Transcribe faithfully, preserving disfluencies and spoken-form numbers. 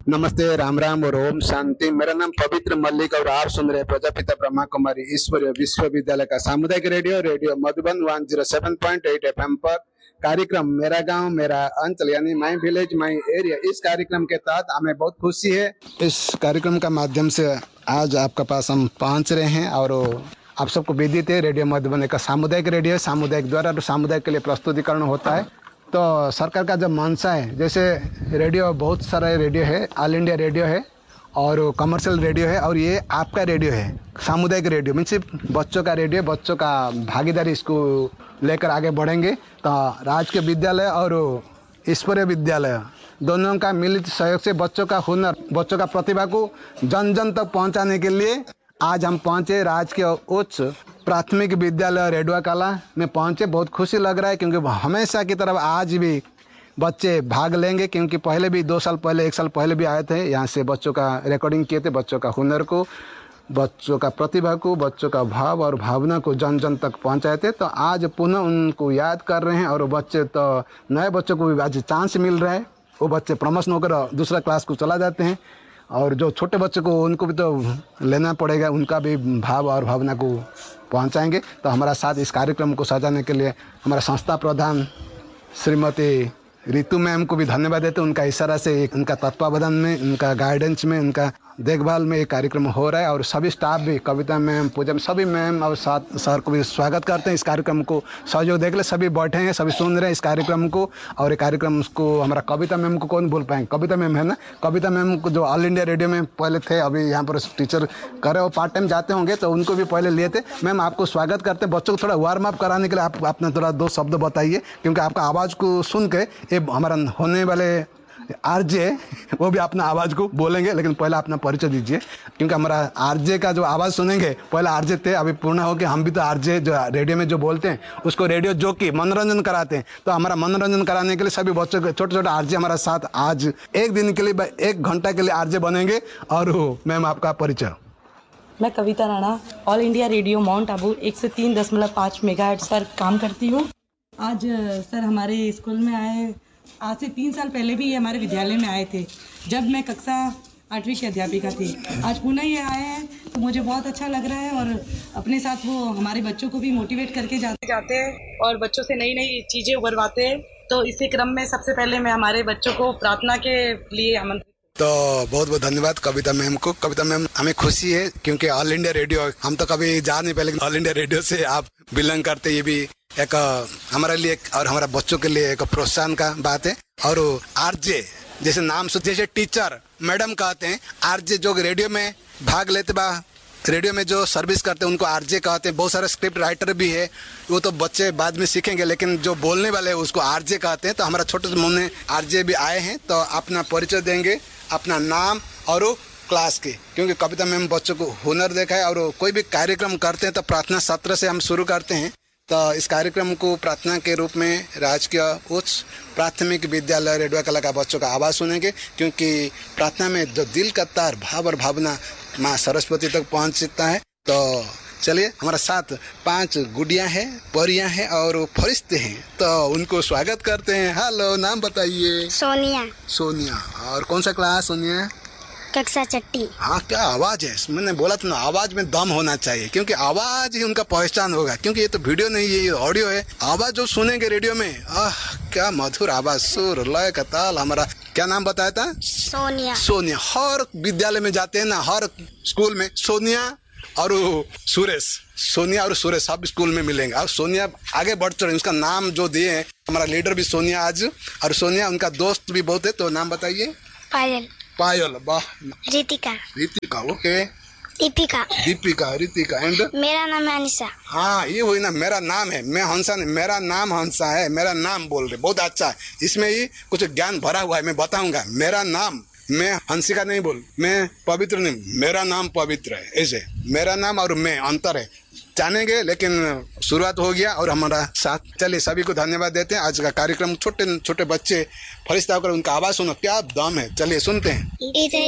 नमस्ते, राम राम और ओम शांति। मेरा नाम पवित्र मल्लिक और आप सुन रहे हैं प्रजापिता ब्रह्मा कुमारी ईश्वरीय विश्वविद्यालय का सामुदायिक radio radio Madhuban one zero seven point eight F M पर कार्यक्रम मेरा गांव मेरा अंचल यानी माई विलेज माई एरिया। इस कार्यक्रम के तहत हमें बहुत खुशी है। इस कार्यक्रम का माध्यम से आज आपके पास हम पहुंच रहे हैं और आप सबको विदित है रेडियो मधुबन एक सामुदायिक रेडियो, सामुदायिक द्वारा सामुदायिक के लिए प्रस्तुतिकरण होता है। तो सरकार का जब मंशा है, जैसे रेडियो बहुत सारा रेडियो है, ऑल इंडिया रेडियो है और कमर्शियल रेडियो है और ये आपका रेडियो है, सामुदायिक रेडियो मीन सिर्फ बच्चों का रेडियो, बच्चों का भागीदारी इसको लेकर आगे बढ़ेंगे। तो राजकीय विद्यालय और ईश्वरीय विद्यालय दोनों का मिलित सहयोग से बच्चों का हुनर, बच्चों का प्रतिभा को जन जन तक पहुंचाने के लिए आज हम पहुंचे राजकीय उच्च प्राथमिक विद्यालय रेडुआ कला में पहुंचे। बहुत खुशी लग रहा है क्योंकि हमेशा की तरफ आज भी बच्चे भाग लेंगे, क्योंकि पहले भी दो साल पहले एक साल पहले भी आए थे यहाँ से, बच्चों का रिकॉर्डिंग किए थे, बच्चों का हुनर को, बच्चों का प्रतिभा को, बच्चों का भाव और भावना को जन जन तक पहुंचाए थे। तो आज पुनः उनको याद कर रहे हैं और बच्चे तो नए बच्चों को भी आज चांस मिल रहा है। वो बच्चे प्रमोशन होकर दूसरा क्लास को चला जाते हैं और जो छोटे बच्चों को उनको भी तो लेना पड़ेगा, उनका भी भाव और भावना को पहुंचाएंगे। तो हमारा साथ इस कार्यक्रम को सजाने के लिए हमारा संस्था प्रधान श्रीमती रितु मैम को भी धन्यवाद देते हैं। उनका इशारा से, उनका तत्वावधान में, उनका गाइडेंस में, उनका देखभाल में ये कार्यक्रम हो रहा है और सभी स्टाफ भी, कविता मैम, पूजा मैम, सभी मैम और साथ सर को भी स्वागत करते हैं। इस कार्यक्रम को सहयोग देख ले, सभी बैठे हैं, सभी सुन रहे हैं इस कार्यक्रम को। और ये कार्यक्रम को हमारा कविता मैम को कौन भूल पाएंगे, कविता मैम है ना, कविता मैम को जो ऑल इंडिया रेडियो में पहले थे, अभी यहाँ पर टीचर कर रहे हो, पार्ट टाइम जाते होंगे, तो उनको भी पहले लिए थे। मैम आपको स्वागत करते हैं। बच्चों को थोड़ा वार्म अप कराने के लिए आप अपना थोड़ा दो शब्द बताइए, क्योंकि आपका आवाज़ को सुन के ये हमारा होने वाले आरजे वो भी अपना आवाज़ को बोलेंगे। लेकिन पहले अपना परिचय दीजिए, क्योंकि हमारा आरजे का जो आवाज़ सुनेंगे, पहले आरजे थे, अभी पूर्ण हो कि हम भी तो आरजे जो रेडियो में जो बोलते हैं उसको रेडियो जो कि मनोरंजन कराते हैं। तो हमारा मनोरंजन कराने के लिए सभी बच्चों के छोटे छोटे आरजे हमारा साथ आज एक दिन के लिए, एक घंटा के लिए आरजे बनेंगे। और मैम आपका परिचय। मैं कविता Rana, all India radio mount Abu एक सौ तीन दशमलव पाँच मेगाहर्ट्ज़ पर काम करती हूँ। आज सर हमारे स्कूल में आए, आज से तीन साल पहले भी ये हमारे विद्यालय में आए थे जब मैं कक्षा आठवीं की अध्यापिका थी। आज पुनः ये आए हैं तो मुझे बहुत अच्छा लग रहा है और अपने साथ वो हमारे बच्चों को भी मोटिवेट करके जाते जाते हैं और बच्चों से नई नई चीज़ें उभरवाते हैं। तो इसी क्रम में सबसे पहले मैं हमारे बच्चों को प्रार्थना के लिए आमंत्रित। तो बहुत बहुत धन्यवाद कविता मैम को। कविता मैम, हमें खुशी है क्योंकि ऑल इंडिया रेडियो हम तो कभी जा नहीं पाए, लेकिन ऑल इंडिया रेडियो से आप बिलोंग करते, ये भी एक हमारे लिए और हमारे बच्चों के लिए एक प्रोत्साहन का बात है। और आरजे जैसे नाम से, जैसे टीचर मैडम कहते हैं, आरजे जो रेडियो में भाग लेते बा, रेडियो में जो सर्विस करते हैं उनको आरजे कहते हैं। बहुत सारे स्क्रिप्ट राइटर भी है, वो तो बच्चे बाद में सीखेंगे, लेकिन जो बोलने वाले हैं उसको आरजे कहते हैं। तो हमारा छोटे से मुन्ने आरजे भी आए हैं, तो अपना परिचय देंगे, अपना नाम और क्लास के, क्योंकि कविता मैम बच्चों को हुनर देखा है। और कोई भी कार्यक्रम करते हैं तो प्रार्थना सत्र से हम शुरू करते हैं। तो इस कार्यक्रम को प्रार्थना के रूप में राजकीय उच्च प्राथमिक विद्यालय रेडुआ कला का बच्चों का आवाज़ सुनेंगे, क्योंकि प्रार्थना में जो दिल का तार, भाव और भावना माँ सरस्वती तक पहुँचता है। तो चलिए, हमारे साथ पांच गुड़ियाँ हैं, परियाँ हैं और फरिश्ते हैं, तो उनको स्वागत करते हैं। हेलो, नाम बताइए। सोनिया। सोनिया, और कौन सा क्लास सोनिया? कक्षा छठी। हाँ, क्या आवाज है, मैंने बोला था ना, आवाज में दम होना चाहिए, क्योंकि आवाज ही उनका पहचान होगा। क्योंकि ये तो वीडियो नहीं है, ये ऑडियो है। आवाज जो सुनेंगे रेडियो में, आह क्या मधुर आवाज, सुर लय का ताल। हमारा क्या नाम बताया था? सोनिया। सोनिया। हर विद्यालय में जाते हैं ना, हर स्कूल में सोनिया और सुरेश, सोनिया और सुरेश सब स्कूल में मिलेंगे। और सोनिया आगे बढ़ चुके, उसका नाम जो दिए हैं, हमारा लीडर भी सोनिया आज, और सोनिया उनका दोस्त भी बहुत है। तो नाम बताइए। पायल। पायल, वाह। रितिका। रितिका, ओके। दीपिका। दीपिका, रितिका, एंड मेरा नाम है अनिशा। हाँ, ये हुई ना, मेरा नाम है, मैं हंसा नहीं, मेरा नाम हंसा है, मेरा नाम बोल रहे, बहुत अच्छा है। इसमें ही कुछ ज्ञान भरा हुआ है, मैं बताऊंगा। मेरा नाम, मैं हंसिका नहीं बोल, मैं पवित्र नहीं, मेरा नाम पवित्र है। ऐसे मेरा नाम और मैं अंतर है, जानेंगे। लेकिन शुरुआत हो गया और हमारा साथ। चलिए, सभी को धन्यवाद देते हैं। आज का कार्यक्रम छोटे छोटे बच्चे फरिश्ता होकर उनका आवाज सुनो, क्या दम है। चलिए सुनते हैं।